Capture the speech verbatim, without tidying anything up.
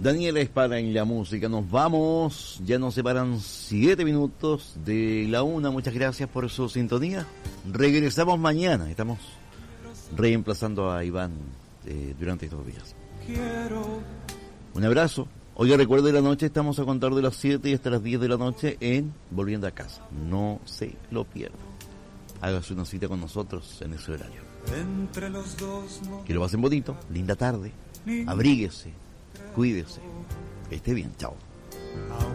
Daniela Espada en la música. Nos vamos, ya nos separan siete minutos de la una. Muchas gracias por su sintonía. Regresamos mañana. Estamos reemplazando a Iván eh, durante estos días. Un abrazo. Oiga, recuerde, la noche estamos a contar de las siete y hasta las diez de la noche en Volviendo a Casa. No se lo pierda. Hágase una cita con nosotros en ese horario. Entre los dos no... Que lo pasen bonito, linda tarde, abríguese, cuídese, que esté bien, chao.